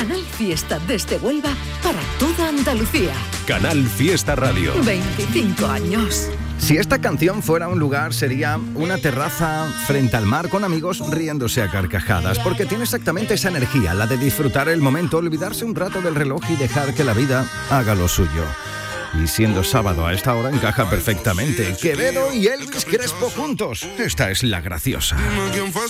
Canal Fiesta desde Huelva para toda Andalucía. Canal Fiesta Radio. 25 años. Si esta canción fuera un lugar, sería una terraza frente al mar con amigos riéndose a carcajadas, porque tiene exactamente esa energía, la de disfrutar el momento, olvidarse un rato del reloj y dejar que la vida haga lo suyo. Y siendo sábado a esta hora encaja perfectamente. Quevedo y Elvis Crespo juntos. Esta es La Graciosa. Dime quién fue